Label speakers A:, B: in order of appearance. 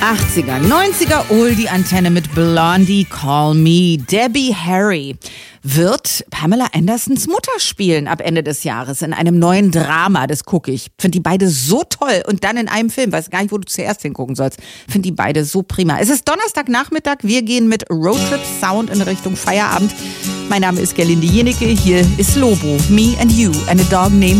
A: 80er, 90er Oldie-Antenne mit Blondie, Call Me. Debbie Harry wird Pamela Andersons Mutter spielen ab Ende des Jahres in einem neuen Drama. Das gucke ich. Finde die beide so toll. Und dann in einem Film. Weiß gar nicht, wo du zuerst hingucken sollst. Finde die beide so prima. Es ist Donnerstagnachmittag. Wir gehen mit Roadtrip Sound in Richtung Feierabend. Mein Name ist Gerlinde Jenecke. Hier ist Lobo. Me and You and a Dog Named